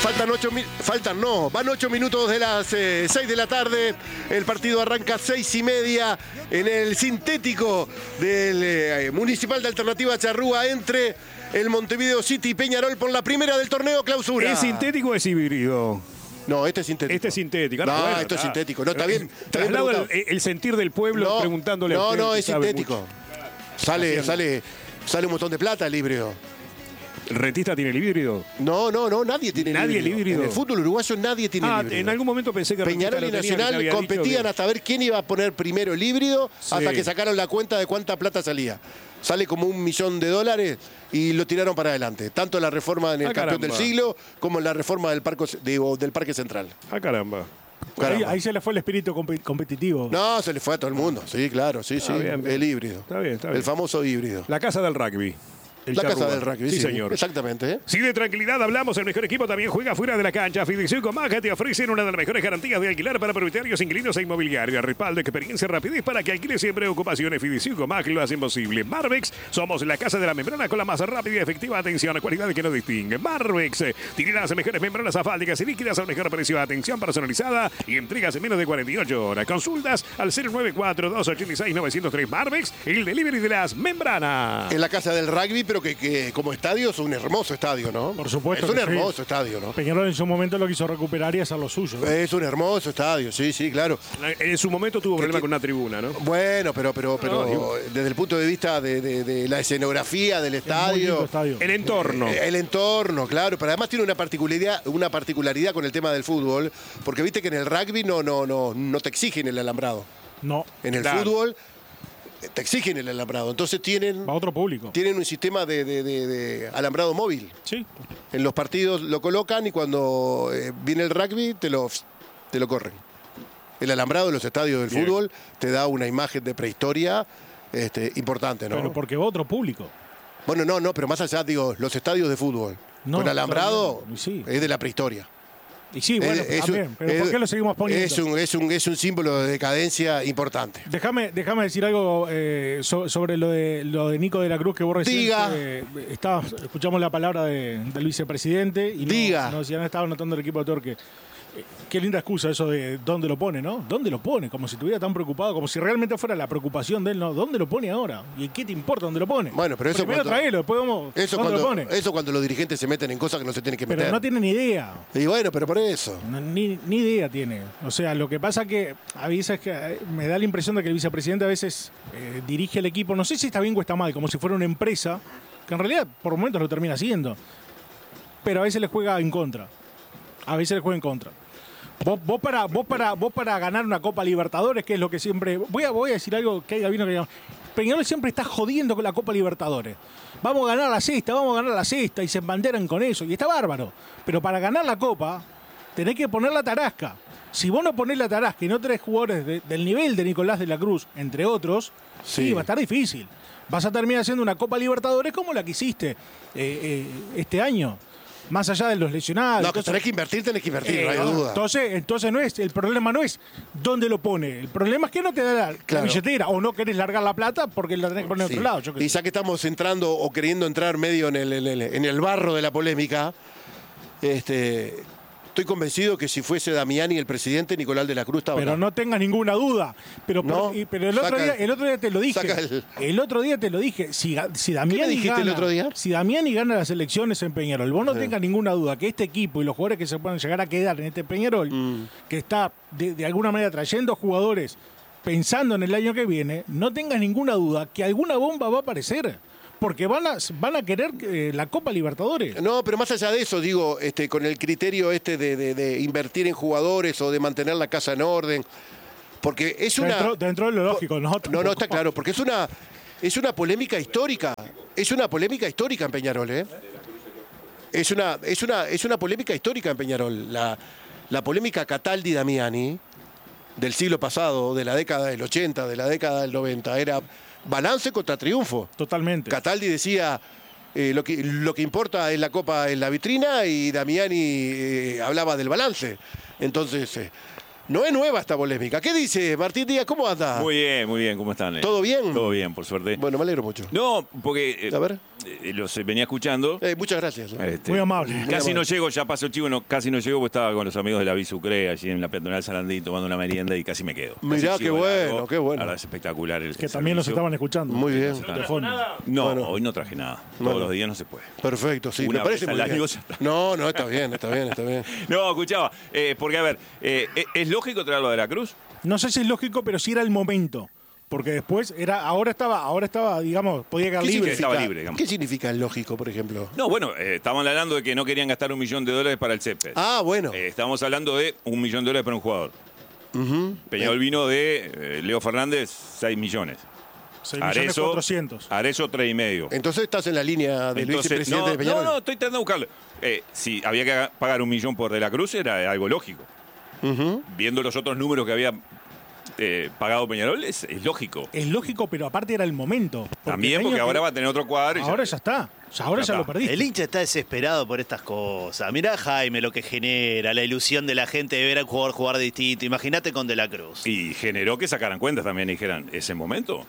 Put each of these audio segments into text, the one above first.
Van 8 minutos de las 6 de la tarde. El partido arranca 6:30 en el sintético del Municipal de Alternativa Charrúa entre el Montevideo City y Peñarol por la primera del torneo clausura. ¿Es sintético o es híbrido? No, este es sintético. Este es sintético. No, bueno, esto es sintético. No, está bien. Traslado el sentir del pueblo preguntándole a usted. No, es sintético. Sale un montón de plata el híbrido. ¿El Rentista tiene el híbrido? No, nadie tiene el híbrido. En el fútbol uruguayo nadie tiene el híbrido. En algún momento pensé que Peñarol y Nacional competían hasta ver quién iba a poner primero el híbrido, hasta que sacaron la cuenta de cuánta plata salía. Sale como $1 millón y lo tiraron para adelante. Tanto la reforma en el campeón del siglo como en la reforma del Parque Central. Caramba. Ahí se le fue el espíritu competitivo. No, se le fue a todo el mundo. Sí, claro, sí. Bien. El híbrido. Está bien. El famoso híbrido. La casa del rugby. La casa del rugby, sí, señor. Exactamente. Si de tranquilidad hablamos, el mejor equipo también juega fuera de la cancha. Fidicio con Maca te ofrecen una de las mejores garantías de alquilar para propietarios, inquilinos e inmobiliarios. Respaldo, experiencia, rapidez para que alquile siempre ocupaciones. Fidicio con Maca lo hacen posible. Marvex, somos la casa de la membrana con la más rápida y efectiva atención a cualidades que nos distinguen. Marvex, tiene las mejores membranas asfálticas y líquidas a un mejor precio. Atención personalizada y entregas en menos de 48 horas. Consultas al 094-286-903. Marvex, el delivery de las membranas. En la casa del rugby, pero que como estadio es un hermoso estadio, ¿no? Por supuesto. Es un hermoso estadio, ¿no? Peñarol en su momento lo quiso recuperar y hacer lo suyo, ¿no? Es un hermoso estadio, sí, claro. En su momento tuvo problema con una tribuna, ¿no? Bueno, pero desde el punto de vista de la escenografía del estadio. El entorno. El entorno, claro. Pero además tiene una particularidad con el tema del fútbol, porque viste que en el rugby no te exigen el alambrado. No. En el fútbol te exigen el alambrado. Entonces tienen... Va a otro público. Tienen un sistema de alambrado móvil. Sí. En los partidos lo colocan y cuando viene el rugby te lo corren. El alambrado de los estadios del fútbol te da una imagen de prehistoria importante, ¿no? Pero porque va a otro público. Bueno, no, pero más allá, digo, los estadios de fútbol. Con alambrado es de la prehistoria. Y sí, bueno, también. Pero ¿por qué lo seguimos poniendo? Es un símbolo de decadencia importante. Déjame decir algo sobre lo de Nico de la Cruz que vos recién... Diga. Escuchamos la palabra del vicepresidente y Diga. no estaba notando el equipo de Torque. Qué linda excusa eso de dónde lo pone, ¿no? ¿Dónde lo pone? Como si estuviera tan preocupado, como si realmente fuera la preocupación de él, ¿no? ¿Dónde lo pone ahora? ¿Y qué te importa dónde lo pone? Bueno, pero eso primero traelo, después vamos. ¿Dónde lo pone? Eso cuando los dirigentes se meten en cosas que no se tienen que meter. Pero no tienen ni idea. Y bueno, pero por eso. Ni idea tiene. O sea, lo que pasa que a veces que me da la impresión de que el vicepresidente a veces dirige el equipo, no sé si está bien o está mal, como si fuera una empresa, que en realidad por momentos lo termina haciendo. Pero a veces le juega en contra. Vos para ganar una Copa Libertadores, que es lo que siempre... Voy a decir algo que hay Gabino que... Peñarol siempre está jodiendo con la Copa Libertadores. Vamos a ganar la sexta, y se embanderan con eso, y está bárbaro. Pero para ganar la Copa, tenés que poner la tarasca. Si vos no ponés la tarasca y no tenés jugadores del nivel de Nicolás de la Cruz, entre otros, sí, va a estar difícil. Vas a terminar haciendo una Copa Libertadores como la que hiciste este año. Más allá de los lesionados. No, que tenés que invertir, no hay duda. Entonces el problema no es dónde lo pone. El problema es que no te da la billetera o no querés largar la plata porque la tenés que poner en otro lado. Y ya que estamos entrando o queriendo entrar medio en el barro de la polémica, estoy convencido que si fuese Damiani el presidente, Nicolás de la Cruz estaba Pero acá. no tengas ninguna duda. Pero el otro día te lo dije. El otro día te lo dije. Si Damiani gana, el otro día? Si Damiani gana las elecciones en Peñarol, vos no tengas ninguna duda que este equipo y los jugadores que se puedan llegar a quedar en este Peñarol, que está de alguna manera trayendo jugadores pensando en el año que viene, no tengas ninguna duda que alguna bomba va a aparecer. Porque van a querer la Copa Libertadores. No, pero más allá de eso, digo, con el criterio de invertir en jugadores o de mantener la casa en orden. Porque es una... Dentro de lo lógico, ¿no? No, está claro, porque es una polémica histórica. Es una polémica histórica en Peñarol, ¿eh? Es una polémica histórica en Peñarol. La polémica Cataldi-Damiani del siglo pasado, de la década del 80, de la década del 90, era... balance contra triunfo. Totalmente. Cataldi decía lo que importa es la Copa en la vitrina y Damiani hablaba del balance. Entonces, No es nueva esta polémica. ¿Qué dice Martín Díaz? ¿Cómo anda? Muy bien, ¿cómo están? ¿Todo bien? Todo bien, por suerte. Bueno, me alegro mucho. No, porque A ver. los venía escuchando. Muchas gracias. Muy amable. Casi no llego, ya pasó el chivo, casi no llego porque estaba con los amigos de la Bisucre allí en la peatonal Sarandí tomando una merienda y casi me quedo. Mirá, Casi qué llego bueno, largo. qué bueno. La verdad es espectacular el Que también nos servicio. estaban escuchando. Muy bien. De fondo. No, Bueno. hoy no traje nada. Bueno. Todos los días no se puede. Perfecto, sí, Una me parece vez muy al bien. año ya está. No, está bien. No, escuchaba, porque a ver, ¿es lógico traerlo de la Cruz? No sé si es lógico, pero sí era el momento. Porque después ahora estaba, digamos, podía quedar ¿Qué libre. significa? Estaba libre, digamos. ¿Qué significa lógico, por ejemplo? No, bueno, estaban hablando de que no querían gastar $1 millón para el césped. Ah, bueno. Estábamos hablando de $1 millón para un jugador. Peñarol vino de Leo Fernández, 6 millones. 6.400.000. Arezzo 3,5. Entonces estás en la línea del Entonces, vicepresidente de Peñarol. no, estoy tratando de buscarlo. Si había que pagar $1 millón por De la Cruz, era algo lógico. Viendo los otros números que había pagado Peñarol, es lógico. Es lógico, pero aparte era el momento. También el porque año ahora que- va a tener otro cuadro. Y Ahora ya está. Ahora ya está. lo perdiste. El hincha está desesperado por estas cosas. Mirá, Jaime, lo que genera, la ilusión de la gente de ver al jugador jugar distinto. Imagínate con De la Cruz. Y generó que sacaran cuentas también y dijeran, ¿es el momento?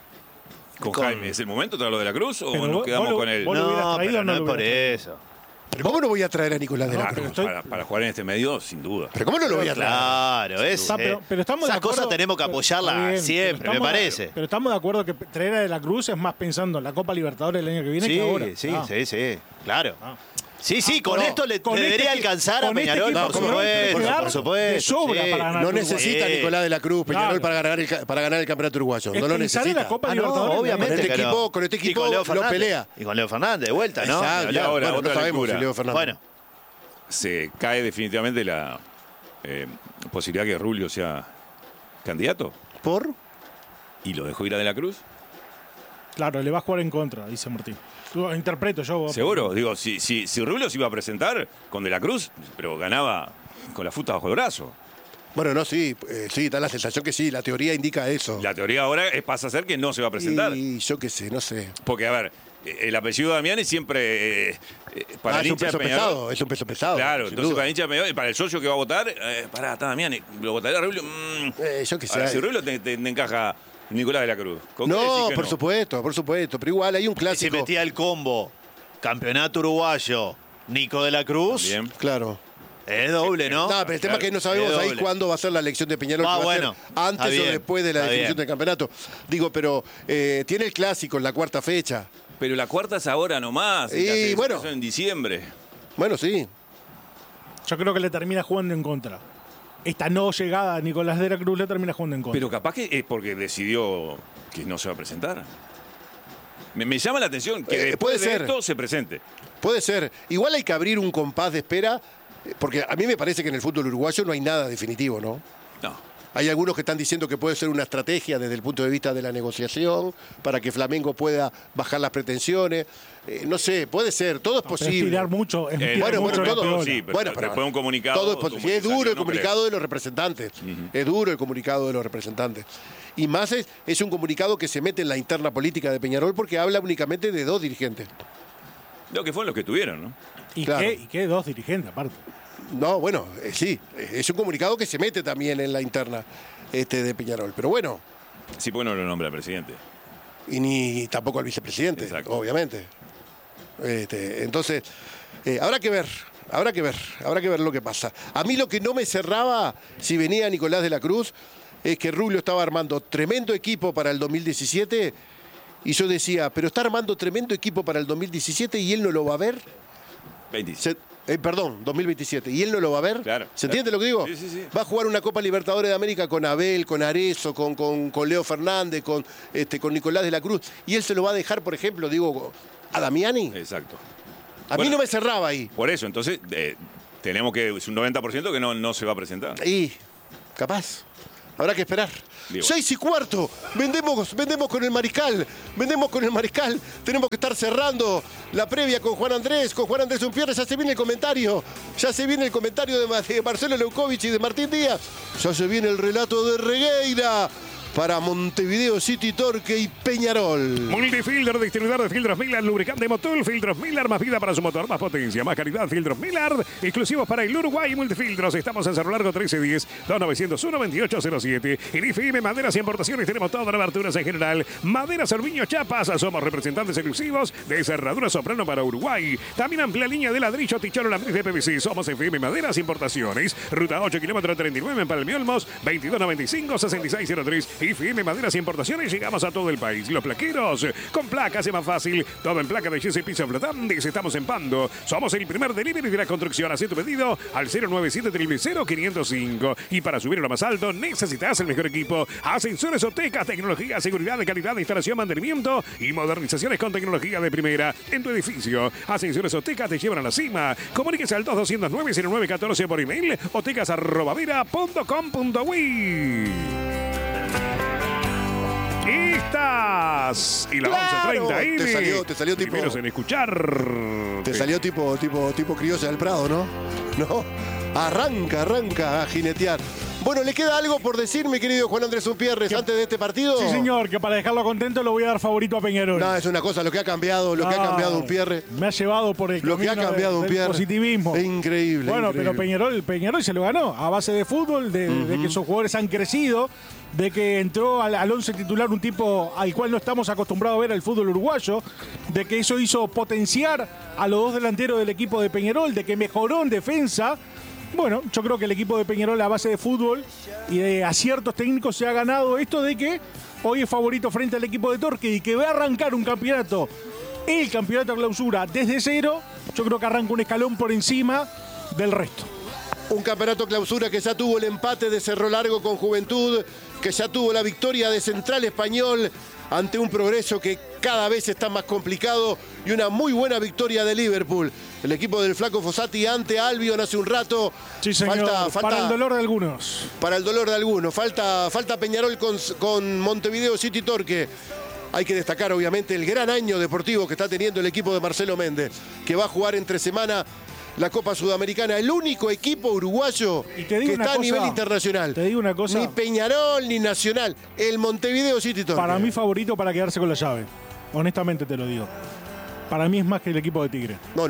Con Jaime, ¿es el momento traerlo de la Cruz o Pero nos vos- quedamos vos lo- con él? vos lo hubieras No, traído pero o no no lo es por hubieras eso. ¿Pero cómo no voy a traer a Nicolás de la No, Cruz? pero estoy- Para jugar en este medio, sin duda. ¿Pero cómo no lo voy a traer? Claro, es. Está, pero estamos de esas acuerdo- cosas tenemos que pero- apoyarlas está bien, siempre, pero me estamos- parece. Pero estamos de acuerdo que traer a De la Cruz es más pensando en la Copa Libertadores el año que viene Sí, que ahora. sí, Ah. sí, claro. Ah. Sí, con no, esto le con debería este- alcanzar a con este Peñarol, equipo por Peñarol supuesto, puede quedar por supuesto. de sobra sí. para ganar No el Uruguay. necesita Sí. Nicolás de la Cruz, Peñarol, Claro. para ganar el campeonato uruguayo. Es No lo pensar en necesita. la Copa Ah, no, Libertadores. Con obviamente. este que no. equipo, con este Y equipo con Leo lo Fernández. pelea. Y con Leo Fernández, de vuelta, ¿no? Exacto. Ni hablar. ahora, Bueno, otra no sabemos lectura. si Leo Fernández. Bueno, Se cae definitivamente la posibilidad que Rulio sea candidato ¿Por? y lo dejó ir a De la Cruz. Claro, le va a jugar en contra, dice Martín. Interpreto yo. Seguro, digo, si Rulio se iba a presentar con De la Cruz, pero ganaba con la fruta bajo el brazo. Bueno, no, sí, da la sensación que sí, la teoría indica eso. La teoría ahora pasa a ser que no se va a presentar. Y yo qué sé, no sé. Porque, a ver, el apellido de Damiani siempre para el es un hincha de peso Peñarol. pesado, es un peso pesado. Claro, sin entonces duda. para el hincha de Peñarol, para el socio que va a votar, está Damiani, lo votaría a Rulio. Yo qué sé. Ahora, si Rulio te encaja Nicolás de la Cruz. ¿Con qué decís No, que por supuesto. Pero igual hay un se clásico. metía el combo. Campeonato uruguayo. Nico de la Cruz. Bien. Claro. Es doble, ¿no? No, pero el tema es que no sabemos Es ahí doble. cuándo va a ser la elección de Peñarol. Ah, que va a ser bueno, antes está o bien, después de la está definición bien. del campeonato. Digo, pero tiene el clásico en la cuarta fecha. Pero la cuarta es ahora nomás. Y la bueno. eso en diciembre. Bueno, sí. Yo creo que le termina jugando en contra. Esta no llegada a Nicolás de la Cruz le termina jugando en contra. Pero capaz que es porque decidió que no se va a presentar. Me llama la atención que Puede después de ser. esto se presente. Puede ser. Igual hay que abrir un compás de espera, porque a mí me parece que en el fútbol uruguayo no hay nada definitivo, ¿no? No. Hay algunos que están diciendo que puede ser una estrategia desde el punto de vista de la negociación para que Flamengo pueda bajar las pretensiones. No sé, puede ser, todo es Pero es posible. tirar mucho, es tirar Bueno, mucho la todo, peola. sí, pero después un comunicado, todo es como posible. Sí, es que duro salió, el no comunicado de los representantes. Es duro el comunicado de los representantes. Y más es un comunicado que se mete en la interna política de Peñarol porque habla únicamente de 2 dirigentes. Lo que fueron los que tuvieron, ¿no? ¿Y, Claro. qué dos dirigentes aparte? No, bueno, sí, es un comunicado que se mete también en la interna de Peñarol. Pero bueno, Sí, porque no lo nombra el presidente. y ni tampoco al vicepresidente, Exacto. obviamente. Entonces, habrá que ver lo que pasa. A mí lo que no me cerraba, si venía Nicolás de la Cruz, es que Rubio estaba armando tremendo equipo para el 2017 y yo decía, pero está armando tremendo equipo para el 2017 y él no lo va a ver. 27. Perdón, 2027. ¿Y él no lo va a ver? Claro, ¿Se claro. entiende lo que digo? Sí, sí, sí. Va a jugar una Copa Libertadores de América con Abel, con Arezzo, con Leo Fernández, con Nicolás de la Cruz. Y él se lo va a dejar, por ejemplo, digo, a Damiani. Exacto. A mí Bueno. no me cerraba ahí. Por eso, entonces, tenemos que, es un 90% que no se va a presentar. Y, capaz. Habrá que esperar. Digo. 6:15. Vendemos con el Mariscal. Vendemos con el Mariscal. Tenemos que estar cerrando la previa con Juan Andrés Unpierre. Ya se viene el comentario. Ya se viene el comentario de Marcelo Leukovic y de Martín Díaz. Ya se viene el relato de Regueira. para Montevideo City, Torque y Peñarol. Multifiltro, distribuidor de filtros Millard, lubricante Motul, filtros Millard, más vida para su motor, más potencia, más calidad, filtros Millard, exclusivos para el Uruguay. Multifiltros, estamos en Cerro Largo 1310, 2901-2807. En IFM Maderas y Importaciones tenemos todas las aberturas en general. Madera Cerviño Chapas, somos representantes exclusivos de Cerradura Soprano para Uruguay. También amplia línea de ladrillo, ticholo, lambriz de PVC. Somos FM Maderas Importaciones. Ruta 8, kilómetro 39 en Palmiolmos, 2295-6603. IFM Maderas y Importaciones, llegamos a todo el país. Los plaqueros, con placas es más fácil. Todo en placa de yeso y piso flotantes. Estamos en Pando. Somos el primer delivery de la construcción. Haz tu pedido al 097-005. Y para subir a lo más alto, necesitas el mejor equipo. Ascensores Oteca, tecnología, seguridad, de calidad, de instalación, mantenimiento y modernizaciones con tecnología de primera. En tu edificio, Ascensores Oteca te llevan a la cima. Comuníquese al 2209-0914 por email, otecas@vera.com.uy. Estás y la ¡Claro! 11:30 Te salió tipo. primeros en escuchar. Te salió tipo criolla del Prado, ¿no? ¿No? Arranca a jinetear. Bueno, ¿le queda algo por decir, mi querido Juan Andrés Upierres, antes de este partido? Sí, señor, que para dejarlo contento lo voy a dar favorito a Peñarol. No, es una cosa, lo que ha cambiado Upierre. Me ha llevado por el Lo que ha camino cambiado del Upierre. positivismo. Es increíble. Bueno, increíble. pero Peñarol se lo ganó a base de fútbol, de que sus jugadores han crecido, de que entró al 11 titular un tipo al cual no estamos acostumbrados a ver al fútbol uruguayo, de que eso hizo potenciar a los dos delanteros del equipo de Peñarol, de que mejoró en defensa. Bueno, yo creo que el equipo de Peñarol a base de fútbol y de aciertos técnicos se ha ganado esto de que hoy es favorito frente al equipo de Torque y que va a arrancar un campeonato, el campeonato de clausura desde cero. Yo creo que arranca un escalón por encima del resto. Un campeonato clausura que ya tuvo el empate de Cerro Largo con Juventud, que ya tuvo la victoria de Central Español ante un Progreso que cada vez está más complicado y una muy buena victoria de Liverpool. El equipo del Flaco Fossati ante Albion hace un rato. Sí, señor, para el dolor de algunos. Para el dolor de algunos. Falta Peñarol con Montevideo City Torque. Hay que destacar, obviamente, el gran año deportivo que está teniendo el equipo de Marcelo Méndez, que va a jugar entre semana la Copa Sudamericana, el único equipo uruguayo que está a nivel internacional. Te digo una cosa. Ni Peñarol ni Nacional, el Montevideo City Torque. Para mí favorito para quedarse con la llave. Honestamente te lo digo. Para mí es más que el equipo de Tigre. No.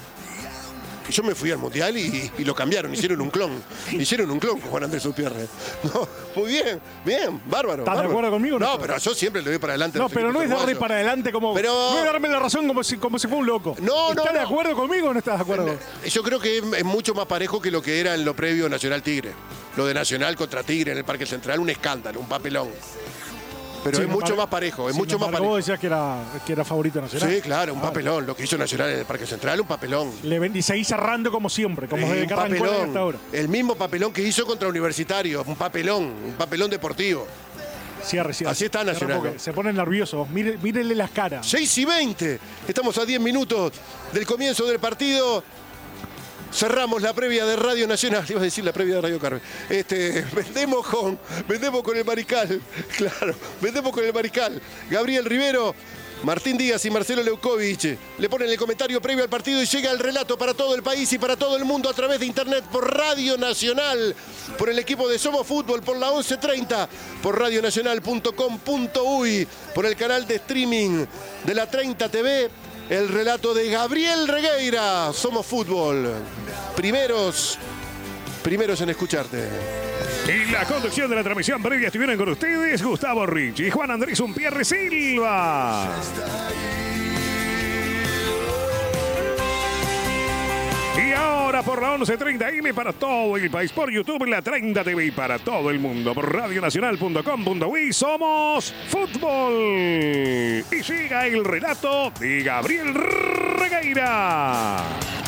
Yo me fui al Mundial y lo cambiaron, hicieron un clon. Hicieron un clon con Juan Andrés Upierre. No, muy bien, bárbaro. ¿Estás de acuerdo conmigo? No, pero yo siempre le doy para adelante. No, pero no es darle para adelante como. Pero... No es darme la razón como si fue un loco. ¿Estás de acuerdo conmigo o no estás de acuerdo? Yo creo que es mucho más parejo que lo que era en lo previo Nacional Tigre. Lo de Nacional contra Tigre en el Parque Central, un escándalo, un papelón. Pero sí, es mucho más parejo, es mucho más parejo. Vos decías que era favorito Nacional. Sí, claro, un papelón. Lo que hizo Nacional en el Parque Central, un papelón. Y seguís cerrando como siempre, como desde que arrancó hasta ahora. El mismo papelón que hizo contra Universitario, un papelón deportivo. Cierre. Así está Nacional. Se ponen nerviosos, mírenle las caras. 6:20. Estamos a 10 minutos del comienzo del partido. Cerramos la previa de Radio Nacional. Iba a decir la previa de Radio Carmen. Vendemos con el Mariscal. Claro, vendemos con el Mariscal. Gabriel Rivero, Martín Díaz y Marcelo Leukovic le ponen el comentario previo al partido y llega el relato para todo el país y para todo el mundo a través de internet por Radio Nacional, por el equipo de Somos Fútbol, por la 11:30, por radionacional.com.uy, por el canal de streaming de la 30 TV. El relato de Gabriel Regueira. Somos Fútbol. Primeros en escucharte. En la conducción de la transmisión previa estuvieron con ustedes Gustavo Ricci y Juan Andrés Upierre Silva. Y ahora por la 11:30 AM para todo el país, por YouTube, la 30 TV y para todo el mundo, por radionacional.com.uy, Somos Fútbol. Y llega el relato de Gabriel Regueira.